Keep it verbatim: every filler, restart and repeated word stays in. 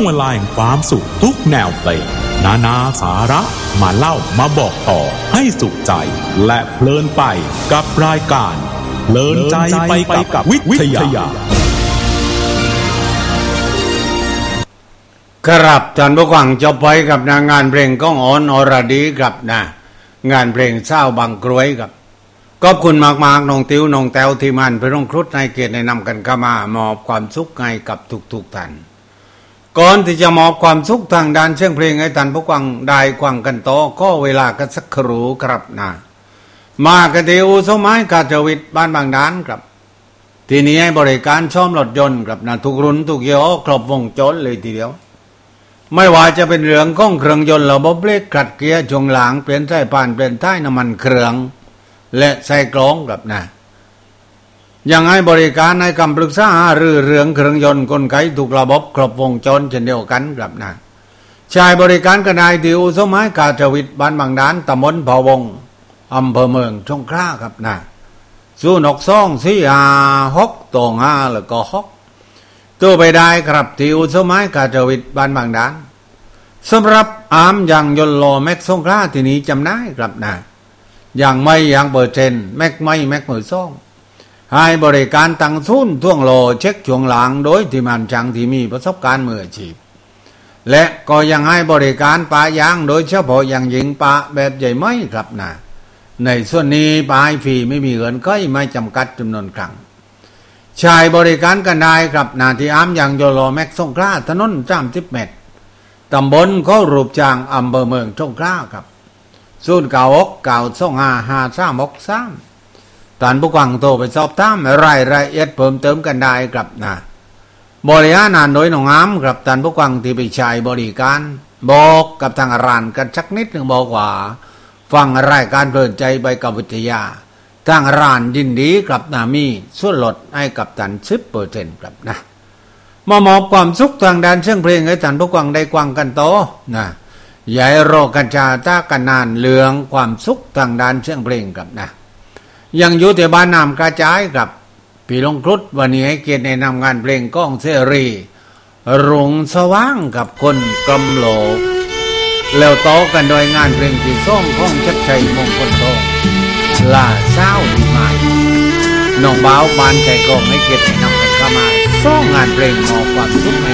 งเวลาแห่งความสุขทุกแนวเพลงนานาสาระมาเล่ามาบอกต่อให้สุขใจและเพลินไปกับรายการเพลินใจไปกับวิทยาครับท่านผู้ฟังจบไปกับนางงานเพลงก้องอ่อนอรดีครับนะงานเพลงเศร้าบางกรวยครับขอบคุณมากๆน้องติ๋วน้องแต้วที่มันไปร้องครุฑในเกียรติในนำกันเข้ามามอบความสุขให้กับทุกๆท่านก่อนที่จะมอบความสุขทางด้านเสียงเพลงให้ท่านผู้ฟังได้ฟังกันต่อก็เวลากันสักครู่ครับนะมากันที่อู่ซ่อมไม้กาญวิทย์บ้านบางดานครับที่นี้ให้บริการซ่อมรถยนต์ครับนะทุกรุ่นทุกยี่ห้อครบวงจรเลยทีเดียวไม่ว่าจะเป็นเรื่องของเครื่องยนต์ระบบเบรกขัดเกียร์ช่วงหลังเปลี่ยนสายพานเปลี่ยนท้ายน้ำมันเครื่องและใส่กรองครับนะยังให้บริการในคำปรึกษาหารือเรื่องเครื่องยนต์กลไกถูกระบบครบวงจรเช่นเดียวกันครับนะใช้บริการกันได้ที่อู่ซ่อมไม้กาญวิทย์บ้านบางดานตำบลเผาวงอำเภอเมืองสงขลาครับนะศูนย์หกสองสี่ห้าหกตองห้าแล้วก็หกตัวไปได้ครับที่อู่ซ่อมไม้กาญวิทย์บ้านบางดานสำหรับอามอย่างยนต์โลแม็กสงขลาที่นี้จำได้ครับนะอย่างไม่อย่างเบอร์เทนแม็กไม่แม็กมือซ่องให้บริการตั้งศูนย์ท่วงโลเช็คช่วงหลังโดยที่มันจังที่มีประสบการณ์มืออาชีพและก็ยังให้บริการปะยางโดยเฉพาะอย่างยิ่งปะแบบใหญ่ไม่ครับนะในส่วนนี้ปะให้ฟรีไม่มีเงินก็ไม่จำกัดจำนวนครั้งใช้บริการกันได้ครับนาที่อามอย่างยนต์โลแม็กสงขลาถนนสามสิบเมตรตำบลเขารูปจางอำเภอเมืองสงขลาครับศูนย์เก้าหกเก้าสองห้าห้าสามหกสามท่านผู้ฟังโทรไปสอบถามรายละเอียดเพิ่มเติมกันได้ครับนะบริการโดยหนองอ้ำครับท่านผู้ฟังที่ไปใช้บริการบอกกับทางร้านกันสักนิดหนึ่งบอกว่าฟังรายการเพลินใจไปกับวิทยาทางร้านยินดีครับนะมีส่วนลดให้กับท่าน สิบเปอร์เซ็นต์ ครับนะมามอบความสุขทางด้านเสียงเพลงให้ท่านผู้ฟังได้ฟังกันต่อนะอย่าให้รอกันจาตากันนานเรื่องความสุขทางด้านเสียงเพลงครับนะยังอยู่ที่บ้านนามกระจายกับพี่ลงครุฑวันนี้ให้เกียรติในนำงานเพลงก้องเสรีรุ่งสว่างกับคนกำโลกแล้วต่อกันโดยงานเพลงที่ส่งของชัดชัยมงคลทองลาเศร้าดีไหมน้องบ่าวบานใจกองให้เกียรติในนำกันเข้ามาส่งงานเพลงมอบความสุข